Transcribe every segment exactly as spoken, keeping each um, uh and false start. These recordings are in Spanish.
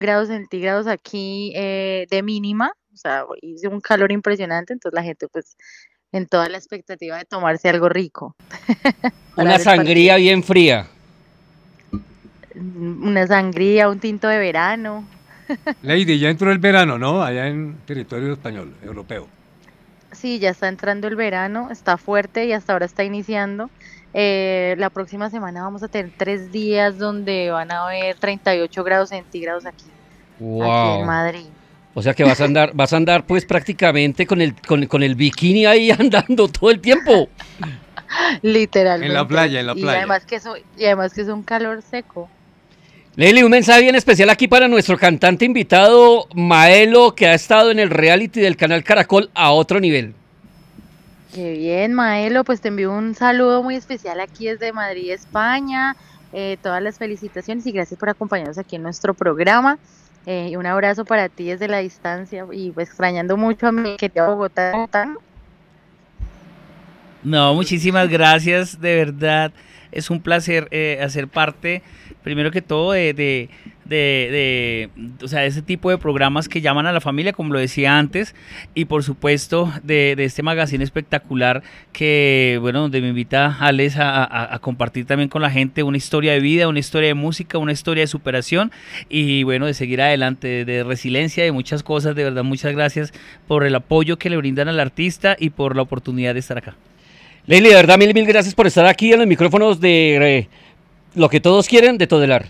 grados centígrados aquí eh, de mínima, o sea, hizo un calor impresionante, entonces la gente pues en toda la expectativa de tomarse algo rico para Una ver el partido. sangría bien fría. Mm, Una sangría, un tinto de verano. Lady, ya entró el verano, ¿no? Allá en territorio español, europeo. Sí, ya está entrando el verano, está fuerte y hasta ahora está iniciando. Eh, la próxima semana vamos a tener tres días donde van a haber treinta y ocho grados centígrados aquí, aquí en Wow. Madrid. O sea que vas a andar, vas a andar pues prácticamente con el, con, con el bikini ahí andando todo el tiempo. En la Literalmente. playa, en la Y playa. además que eso, y además que es un calor seco. Lely, un mensaje bien especial aquí para nuestro cantante invitado, Maelo, que ha estado en el reality del canal Caracol a otro nivel. Qué bien, Maelo, pues te envío un saludo muy especial aquí desde Madrid, España. Eh, todas las felicitaciones y gracias por acompañarnos aquí en nuestro programa. Eh, y un abrazo para ti desde la distancia y pues, extrañando mucho a mi querida Bogotá. Bogotá. No, muchísimas gracias, de verdad. Es un placer eh, hacer parte, primero que todo, de, de, de, de, o sea, ese tipo de programas que llaman a la familia, como lo decía antes, y por supuesto de, de este magazine espectacular que, bueno, donde me invita Alex a, a, a compartir también con la gente una historia de vida, una historia de música, una historia de superación y, bueno, de seguir adelante, de, de resiliencia, de muchas cosas. De verdad, muchas gracias por el apoyo que le brindan al artista y por la oportunidad de estar acá. Lely, de verdad, mil, mil gracias por estar aquí en los micrófonos de eh, Lo que todos quieren de Todelar.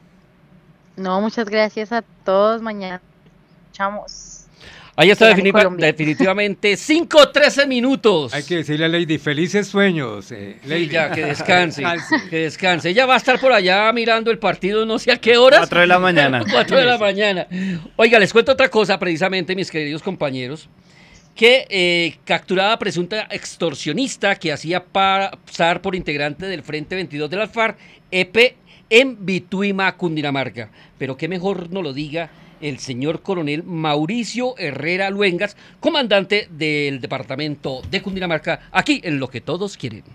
No, muchas gracias a todos. Mañana escuchamos Ahí está que gane definitiva, Colombia. definitivamente cinco trece minutos. Hay que decirle a Lady, felices sueños. Eh, Lady. Sí, ya, que descanse, que descanse. Ella va a estar por allá mirando el partido no sé a qué horas. Cuatro de la mañana. Cuatro de la mañana. Oiga, les cuento otra cosa precisamente, mis queridos compañeros, que eh, capturada presunta extorsionista que hacía pasar por integrante del Frente veintidós de las FARC, E P, en Bituima, Cundinamarca. Pero qué mejor no lo diga el señor coronel Mauricio Herrera Luengas, comandante del departamento de Cundinamarca, aquí en Lo que todos quieren.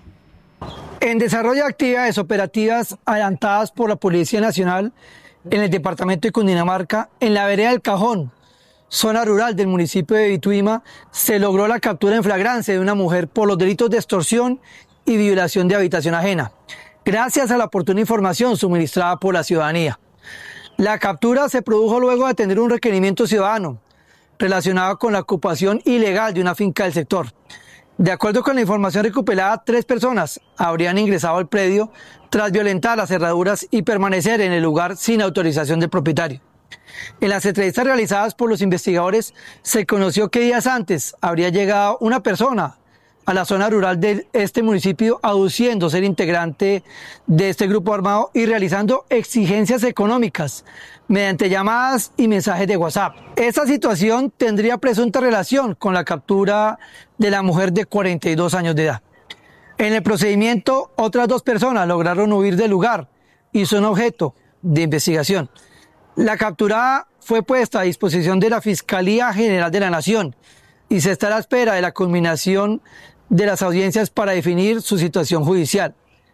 En desarrollo de actividades operativas adelantadas por la Policía Nacional en el departamento de Cundinamarca, en la vereda del Cajón, zona rural del municipio de Bituima, se logró la captura en flagrancia de una mujer por los delitos de extorsión y violación de habitación ajena, gracias a la oportuna información suministrada por la ciudadanía. La captura se produjo luego de atender un requerimiento ciudadano relacionado con la ocupación ilegal de una finca del sector. De acuerdo con la información recuperada, tres personas habrían ingresado al predio tras violentar las cerraduras y permanecer en el lugar sin autorización del propietario. En las entrevistas realizadas por los investigadores se conoció que días antes habría llegado una persona a la zona rural de este municipio aduciendo ser integrante de este grupo armado y realizando exigencias económicas mediante llamadas y mensajes de WhatsApp. Esta situación tendría presunta relación con la captura de la mujer de cuarenta y dos años de edad. En el procedimiento, otras dos personas lograron huir del lugar y son objeto de investigación. La capturada fue puesta a disposición de la Fiscalía General de la Nación y se está a la espera de la culminación de las audiencias para definir su situación judicial.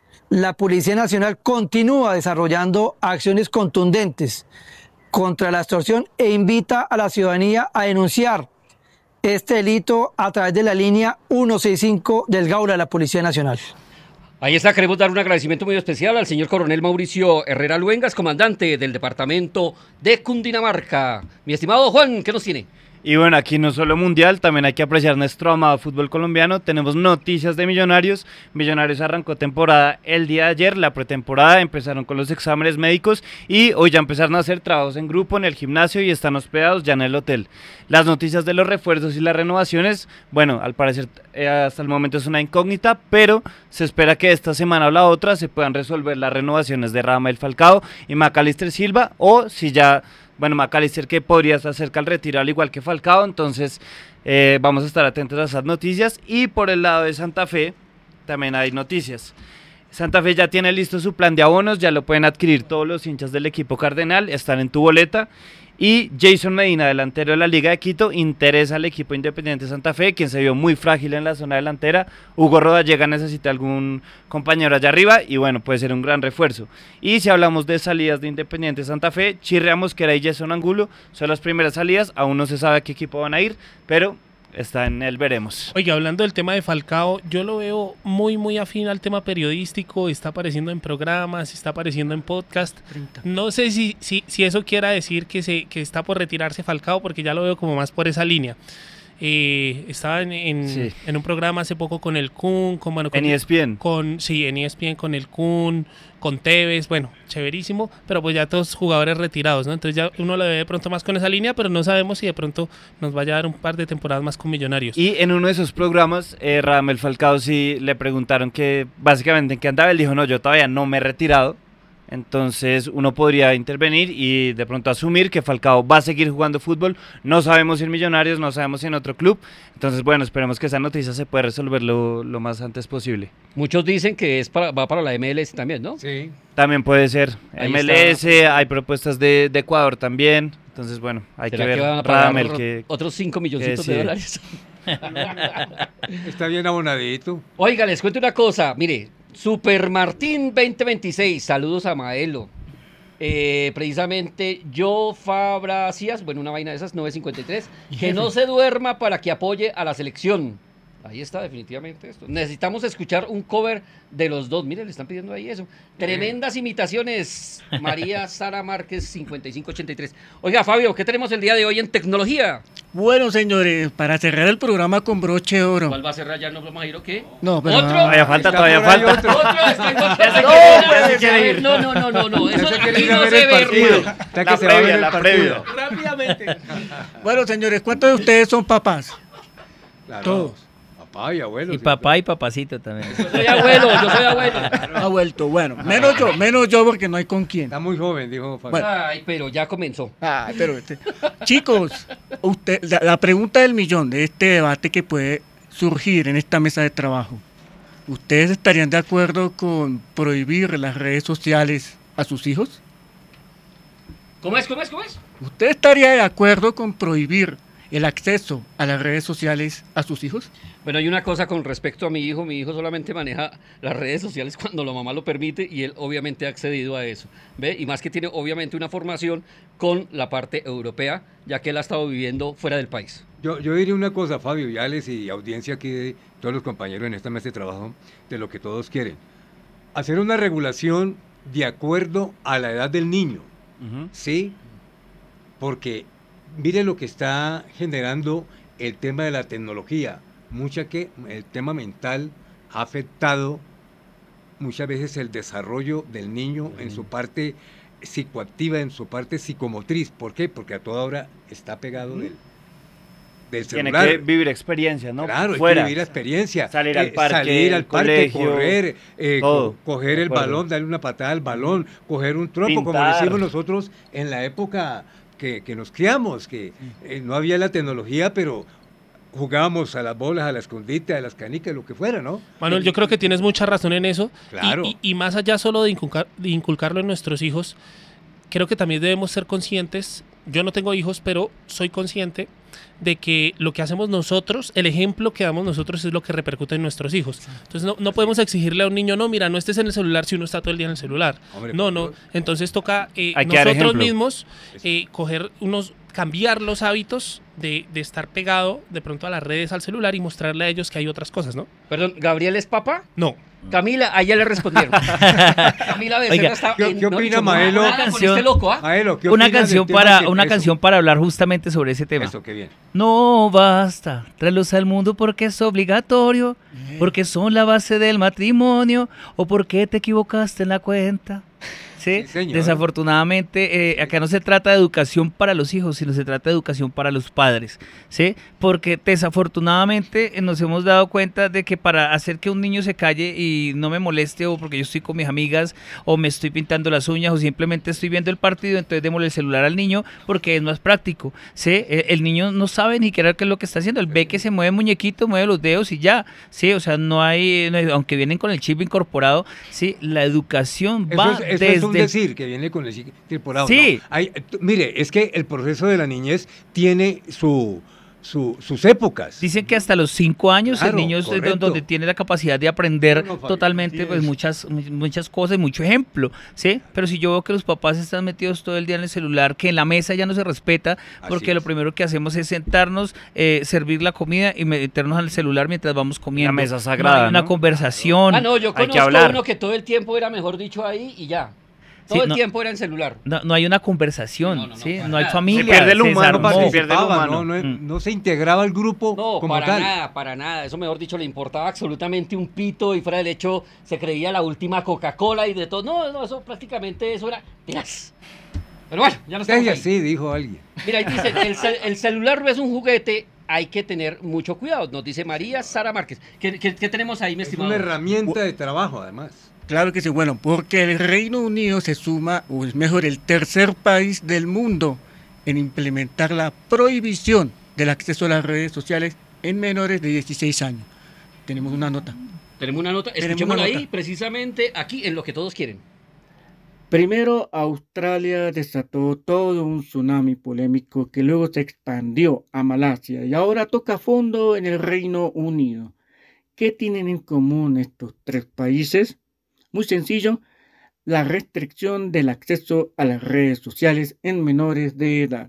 La Policía Nacional continúa desarrollando acciones contundentes contra la extorsión e invita a la ciudadanía a denunciar este delito a través de la línea ciento sesenta y cinco del Gaula de la Policía Nacional. Ahí está, queremos dar un agradecimiento muy especial al señor coronel Mauricio Herrera Luengas, comandante del departamento de Cundinamarca. Mi estimado Juan, ¿qué nos tiene? Y bueno, aquí no solo mundial, también hay que apreciar nuestro amado fútbol colombiano. Tenemos noticias de Millonarios. Millonarios arrancó temporada el día de ayer, la pretemporada, empezaron con los exámenes médicos y hoy ya empezaron a hacer trabajos en grupo en el gimnasio y están hospedados ya en el hotel. Las noticias de los refuerzos y las renovaciones, bueno, al parecer eh, hasta el momento es una incógnita, pero se espera que esta semana o la otra se puedan resolver las renovaciones de Radamel Falcao y Macalister Silva, o si ya... Bueno, Macalister que podría estar cerca al retiro al igual que Falcao, entonces eh, vamos a estar atentos a esas noticias. Y por el lado de Santa Fe también hay noticias. Santa Fe ya tiene listo su plan de abonos, ya lo pueden adquirir todos los hinchas del equipo cardenal, están en tu boleta. Y Jason Medina, delantero de la Liga de Quito, interesa al equipo Independiente Santa Fe, quien se vio muy frágil en la zona delantera. Hugo Rodallega necesita algún compañero allá arriba y bueno, puede ser un gran refuerzo. Y si hablamos de salidas de Independiente Santa Fe, Chirrea Mosquera y Jason Angulo son las primeras salidas, aún no se sabe a qué equipo van a ir, pero está en el veremos. Oiga, hablando del tema de Falcao, yo lo veo muy, muy afín al tema periodístico, está apareciendo en programas, está apareciendo en podcast. No sé si, si, si eso quiera decir que, se, que está por retirarse Falcao, porque ya lo veo como más por esa línea. Eh, estaba en, en, Sí. en un programa hace poco con el Kun, con, bueno, con, En E S P N. con sí, en E S P N con el Kun, con Tevez, bueno, chéverísimo, pero pues ya todos jugadores retirados, ¿no? Entonces ya uno lo ve de pronto más con esa línea, pero no sabemos si de pronto nos vaya a dar un par de temporadas más con Millonarios. Y en uno de esos programas, eh, Radamel Falcao sí le preguntaron que básicamente en qué andaba, él dijo, no, yo todavía no me he retirado. Entonces uno podría intervenir y de pronto asumir que Falcao va a seguir jugando fútbol. No sabemos si en Millonarios, no sabemos si en otro club. Entonces bueno, esperemos que esa noticia se pueda resolver lo, lo más antes posible. Muchos dicen que es para, va para la M L S también, ¿no? Sí. También puede ser Ahí M L S, hay propuestas de, de Ecuador también. Entonces bueno, hay que ¿Será ver que van a pagar Radamel que... otros cinco milloncitos que de sí. dólares? Está bien abonadito. Oiga, les cuento una cosa, mire, Super Martín veinte veintiséis, saludos a Maelo. Eh, precisamente yo Fabracías, bueno, una vaina de esas, nueve cincuenta y tres, que no se duerma para que apoye a la selección. Ahí está, definitivamente esto. Necesitamos escuchar un cover de los dos. Mire, le están pidiendo ahí eso. Tremendas imitaciones. María Sara Márquez, cincuenta y cinco ochenta y tres. Oiga, Fabio, ¿qué tenemos el día de hoy en tecnología? Bueno, señores, para cerrar el programa con broche de oro. ¿Cuál va a cerrar ya? ¿No lo imagino qué? No, pero ¿Otro? Todavía falta, Está todavía por ahí falta. otro. Otro, es que no, Ya se no, quiere ir, puede ya se quiere ser. ir. No, no, no, no, no. Eso Ya se quiere aquí ir a no ver se el ve, partido. hermano. Está que La se va a ver previa, el la partido. previa. rápidamente. Bueno, señores, ¿cuántos de ustedes son papás? Claro. Todos. Papá y abuelo. Y sí, papá y papacito también. Yo soy abuelo, yo soy abuelo. Ha vuelto. Bueno, menos yo, menos yo porque no hay con quién. Está muy joven, dijo Fabio. Ay, pero ya comenzó. Ay, pero este- Chicos, usted, la, la pregunta del millón de este debate que puede surgir en esta mesa de trabajo. ¿Ustedes estarían de acuerdo con prohibir las redes sociales a sus hijos? ¿Cómo es, cómo es, cómo es? ¿Usted estaría de acuerdo con prohibir el acceso a las redes sociales a sus hijos? Bueno, hay una cosa con respecto a mi hijo. Mi hijo solamente maneja las redes sociales cuando la mamá lo permite y él obviamente ha accedido a eso. ¿Ve? Y más que tiene obviamente una formación con la parte europea, ya que él ha estado viviendo fuera del país. Yo, yo diría una cosa, Fabio, y Alex y audiencia aquí de todos los compañeros en esta mesa de trabajo, de lo que todos quieren. Hacer una regulación de acuerdo a la edad del niño, Ujú. ¿sí? Porque mire lo que está generando el tema de la tecnología. Mucha que el tema mental ha afectado muchas veces el desarrollo del niño en su parte psicoactiva, en su parte psicomotriz. ¿Por qué? Porque a toda hora está pegado del, del Tiene celular. que vivir experiencias, ¿no? Claro, hay Fuera. que vivir la experiencia. Salir al Eh, parque, salir al parque, colegio, correr, eh, todo. co- coger De el acuerdo. balón, darle una patada al balón, coger un trompo, como Pintar. decimos nosotros en la época que, que nos criamos, que eh, no había la tecnología, pero jugábamos a las bolas, a la escondite, a las canicas, lo que fuera, ¿no? Manuel, yo creo que tienes mucha razón en eso. Y- Claro. Y, y más allá solo de, inculcar- de inculcarlo en nuestros hijos, creo que también debemos ser conscientes. Yo no tengo hijos, pero soy consciente de que lo que hacemos nosotros, el ejemplo que damos nosotros es lo que repercute en nuestros hijos. Entonces no, no podemos exigirle a un niño, no, mira, no estés en el celular si uno está todo el día en el celular. Hombre, No, por no. Dios. Entonces toca eh, Hay que dar nosotros ejemplo. mismos eh, coger unos, cambiar los hábitos de, de estar pegado de pronto a las redes, al celular y mostrarle a ellos que hay otras cosas, ¿no? Perdón, ¿Gabriel es papá? No. Camila, a ella le respondieron. Camila Becerra Oiga, está... ¿qué- en- qué no, opina dicho, Maelo? nada con Canción. este loco, ¿ah? Maelo, ¿qué Una opinas del canción tema para que- una eso, canción para hablar justamente sobre ese tema. Eso, qué bien. No basta traerlos al mundo porque es obligatorio, porque son la base del matrimonio o porque te equivocaste en la cuenta. ¿Sí? Sí, señor. Desafortunadamente, eh, acá no se trata de educación para los hijos, sino se trata de educación para los padres, ¿sí? Porque desafortunadamente eh, nos hemos dado cuenta de que para hacer que un niño se calle y no me moleste o porque yo estoy con mis amigas o me estoy pintando las uñas o simplemente estoy viendo el partido, entonces démosle el celular al niño porque es más práctico, ¿sí? El, el niño no sabe ni qué es lo que está haciendo, él ve que se mueve el muñequito, mueve los dedos y ya, ¿sí? O sea, no hay, no hay- aunque vienen con el chip incorporado, ¿sí? La educación Eso va es, eso eso desde es un el- decir que viene con el ciclo temporada. Sí. No. Hay- t- mire, es que el proceso de la niñez tiene su, su- sus épocas. Dicen que hasta los cinco años Claro, el niño es correcto. donde tiene la capacidad de aprender No, no, Fabio, totalmente así pues es. muchas mu- muchas cosas y mucho ejemplo, ¿sí? Pero si yo veo que los papás están metidos todo el día en el celular, que en la mesa ya no se respeta, Así porque lo es. primero que hacemos es sentarnos, eh, servir la comida y meternos al celular mientras vamos comiendo. mesa No sagrada, hay una ¿no? conversación. Ah, no, yo Hay que conozco hablar. uno que todo el tiempo era, mejor dicho, ahí y ya. Todo Sí, el no- tiempo era en celular. No, no hay una conversación, No, no, no, ¿sí? para No hay nada. familia. Se pierde el humano, desarmó. parce, se pierde el Participaba, humano. No, no, Mm. no se integraba al grupo No, como para tal. nada, para nada. Eso, mejor dicho, le importaba absolutamente un pito y fuera del hecho se creía la última Coca-Cola y de todo. No, no, eso prácticamente eso era gas. Pero bueno, ya no estamos Sí, ahí. así dijo alguien. Mira, ahí dice, el, cel- el celular no es un juguete, hay que tener mucho cuidado, nos dice María Sara Márquez. ¿Qué, qué- qué tenemos ahí, mi Es estimado? una herramienta de trabajo, además. Claro que sí, bueno, porque el Reino Unido se suma, o es mejor, el tercer país del mundo en implementar la prohibición del acceso a las redes sociales en menores de dieciséis años. Tenemos una nota. Tenemos una nota, Tenemos escuchémosla una ahí, nota. precisamente aquí en lo que todos quieren. Primero, Australia desató todo un tsunami polémico que luego se expandió a Malasia y ahora toca fondo en el Reino Unido. ¿Qué tienen en común estos tres países? Muy sencillo, la restricción del acceso a las redes sociales en menores de edad.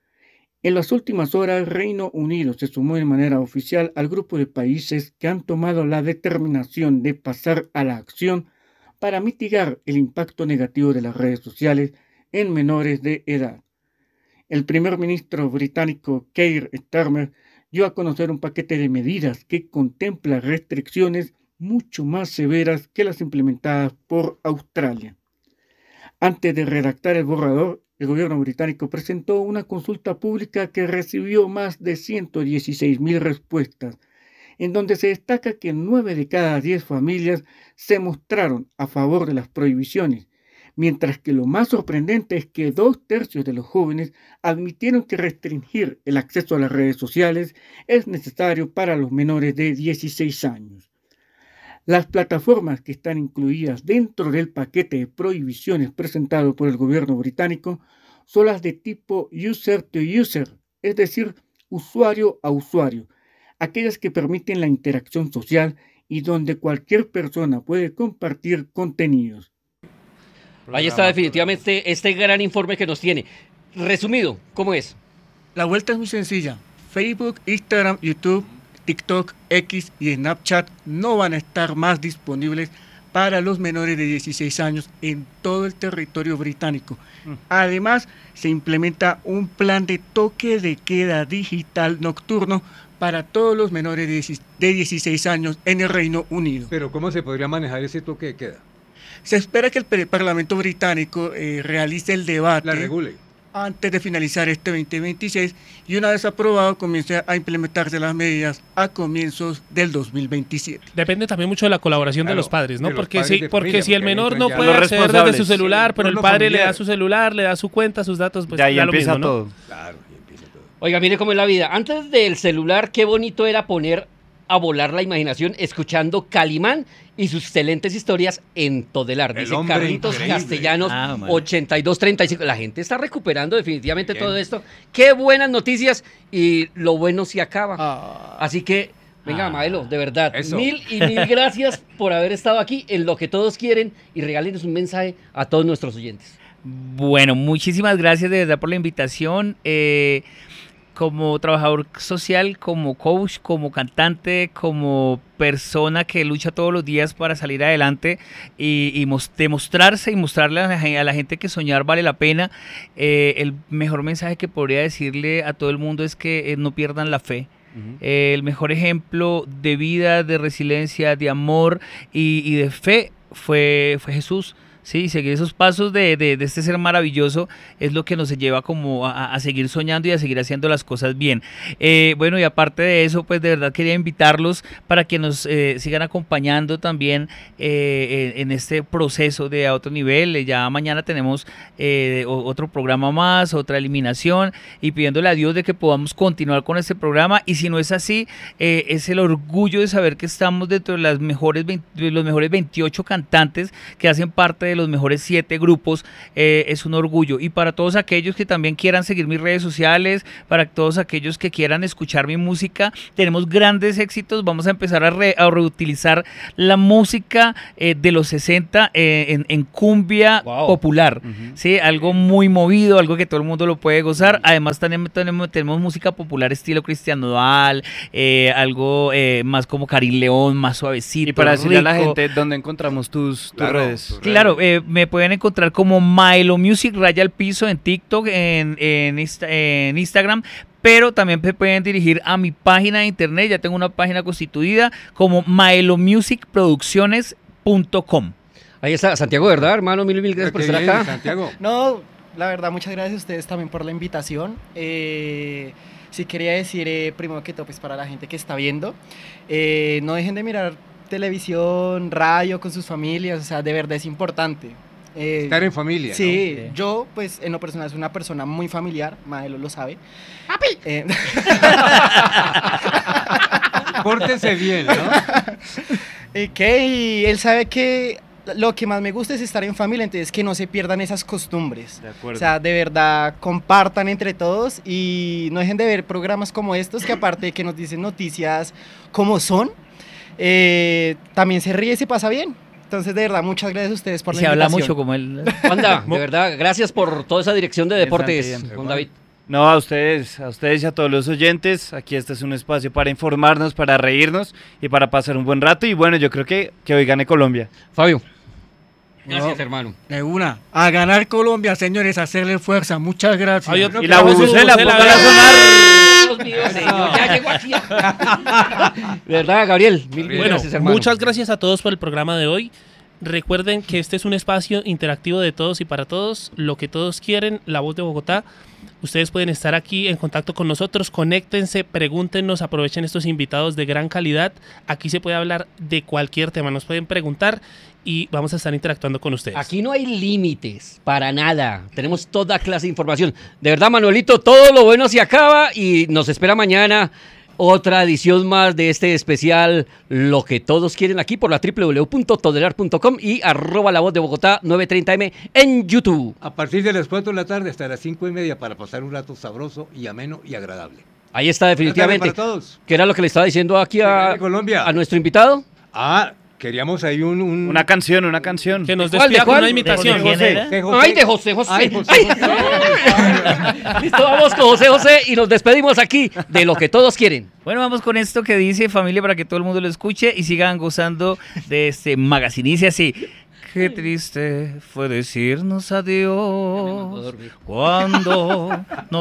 En las últimas horas, Reino Unido se sumó de manera oficial al grupo de países que han tomado la determinación de pasar a la acción para mitigar el impacto negativo de las redes sociales en menores de edad. El primer ministro británico Keir Starmer dio a conocer un paquete de medidas que contempla restricciones mucho más severas que las implementadas por Australia. Antes de redactar el borrador, el gobierno británico presentó una consulta pública que recibió más de ciento dieciséis mil respuestas, en donde se destaca que nueve de cada diez familias se mostraron a favor de las prohibiciones, mientras que lo más sorprendente es que dos tercios de los jóvenes admitieron que restringir el acceso a las redes sociales es necesario para los menores de dieciséis años. Las plataformas que están incluidas dentro del paquete de prohibiciones presentado por el gobierno británico son las de tipo user to user, es decir, usuario a usuario, aquellas que permiten la interacción social y donde cualquier persona puede compartir contenidos. Ahí está definitivamente este gran informe que nos tiene. Resumido, ¿cómo es? La vuelta es muy sencilla. Facebook, Instagram, YouTube, TikTok, X y Snapchat no van a estar más disponibles para los menores de dieciséis años en todo el territorio británico. Además, se implementa un plan de toque de queda digital nocturno para todos los menores de dieciséis años en el Reino Unido. Pero ¿cómo se podría manejar ese toque de queda? Se espera que el Parlamento británico eh, realice el debate La regule. antes de finalizar este veinte veintiséis y una vez aprobado comience a implementarse las medidas a comienzos del dos mil veintisiete. Depende también mucho de la colaboración Claro, de los padres, ¿no? de los porque padres si, de porque familia, si el porque menor entran no ya puede los acceder desde responsables. su celular, Sí, pero el el entorno padre le da familiar. su celular, le da su cuenta, sus datos, pues ya ahí da lo empieza mismo, ¿no? todo. Claro, y empieza todo. Oiga, mire cómo es la vida. Antes del celular, qué bonito era poner a volar la imaginación escuchando Calimán y sus excelentes historias en Todelar. El Dice hombre Carlitos increíble. Castellanos, Ah, man. ochenta y dos treinta y cinco. La gente está recuperando definitivamente Bien. todo esto. Qué buenas noticias y lo bueno se acaba. Ah, Así que, venga, Ah. Maelo, de verdad, Eso. mil y mil gracias por haber estado aquí en Lo que Todos Quieren y regálenos un mensaje a todos nuestros oyentes. Bueno, muchísimas gracias de verdad por la invitación. Eh, como trabajador social, como coach, como cantante, como persona que lucha todos los días para salir adelante y, y mos- demostrarse y mostrarle a la, gen- a la gente que soñar vale la pena, eh, el mejor mensaje que podría decirle a todo el mundo es que eh, no pierdan la fe. Eh, el mejor ejemplo de vida, de resiliencia, de amor y, y de fe fue, fue Jesús. Sí, seguir esos pasos de, de, de este ser maravilloso es lo que nos lleva como a, a seguir soñando y a seguir haciendo las cosas bien. Eh, bueno, y aparte de eso, pues de verdad quería invitarlos para que nos eh, sigan acompañando también eh, en, en este proceso de a otro nivel. Eh, ya mañana tenemos eh, o- otro programa más, otra eliminación, y pidiéndole a Dios de que podamos continuar con este programa. Y si no es así, eh, es el orgullo de saber que estamos dentro de las mejores veinte de los mejores veintiocho cantantes que hacen parte de de los mejores siete grupos, eh, es un orgullo. Y para todos aquellos que también quieran seguir mis redes sociales, para todos aquellos que quieran escuchar mi música, tenemos grandes éxitos. Vamos a empezar a, re, a reutilizar la música eh, de los sesenta eh, en, en cumbia Wow. popular, Ujú. ¿sí? Algo muy movido, algo que todo el mundo lo puede gozar. Además también tenemos, tenemos música popular estilo Cristian Nodal, eh, algo eh, más como Karim León, más suavecito. Y para decirle a la rico. gente dónde encontramos tus, tus Claro, redes. tus Claro, eh, me pueden encontrar como Milo Music Raya al Piso en TikTok, en, en, Insta- en Instagram, pero también se pueden dirigir a mi página de internet. Ya tengo una página constituida como milo music producciones punto com. Ahí está, Santiago, ¿verdad, hermano? Mil, mil gracias por Qué estar bien, acá. Santiago. No, la verdad, muchas gracias a ustedes también por la invitación. Eh, sí quería decir, eh, primero que todo, pues para la gente que está viendo, eh, no dejen de mirar televisión, radio con sus familias, o sea, de verdad es importante. Eh, Estar en familia. Sí, ¿no? Sí. yo pues en lo personal soy una persona muy familiar, Maelo lo sabe. ¡Papi! Eh, ¿No? Pórtese bien, ¿no? ¿Y qué? Y él sabe que lo que más me gusta es estar en familia, entonces que no se pierdan esas costumbres. De acuerdo. O sea, de verdad, compartan entre todos y no dejen de ver programas como estos, que aparte de que nos dicen noticias como son, eh, también se ríe y se pasa bien. Entonces, de verdad, muchas gracias a ustedes por Y la se habla invitación. mucho como él. Wanda, de verdad, gracias por toda esa dirección de Bien, deportes, Santi, bien. con David. No, a ustedes, a ustedes y a todos los oyentes, aquí este es un espacio para informarnos, para reírnos y para pasar un buen rato. Y bueno, yo creo que, que hoy gane Colombia. Fabio. Gracias, No. hermano. De una. A ganar Colombia, señores, a hacerle fuerza. Muchas gracias. Ay, yo- Y la Vamos, bubucela, bubucela, póngala a sonar. Dios mío, señor, ya llegó aquí. De verdad, Gabriel, mil, mil Bueno, gracias, hermano. muchas gracias a todos por el programa de hoy. Recuerden que este es un espacio interactivo de todos y para todos, lo que todos quieren, La Voz de Bogotá. Ustedes pueden estar aquí en contacto con nosotros, conéctense, pregúntenos, aprovechen estos invitados de gran calidad. Aquí se puede hablar de cualquier tema, nos pueden preguntar y vamos a estar interactuando con ustedes. Aquí no hay límites, para nada. Tenemos toda clase de información. De verdad, Manuelito, todo lo bueno se acaba y nos espera mañana otra edición más de este especial Lo que todos quieren aquí por la doble u doble u doble u punto todelar punto com y arroba la voz de Bogotá nueve treinta eme en YouTube. A partir de las cuatro de la tarde hasta las cinco y media para pasar un rato sabroso y ameno y agradable. Ahí está definitivamente. Buenas tardes para todos. ¿Qué era lo que le estaba diciendo aquí Que a, gane Colombia. a nuestro invitado? Ah, queríamos ahí un... un... Una canción, una canción. Que nos ¿De cuál, despida de con cuál? una imitación. ¿De quién era? de José. Ay, de José José. Ay, José, Ay. José. Listo, vamos con José José y nos despedimos aquí de Lo que todos quieren. Bueno, vamos con esto que dice familia para que todo el mundo lo escuche y sigan gozando de este magazine. Dice así: qué triste fue decirnos adiós cuando nos